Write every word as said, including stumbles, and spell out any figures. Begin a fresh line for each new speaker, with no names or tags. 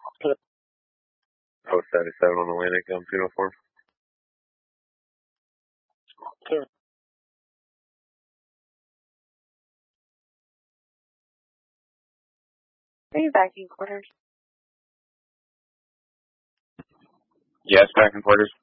Oh, seventy-seven on Atlantic, um, uniform. Sure.
Are you back in quarters?
Yes, back in quarters.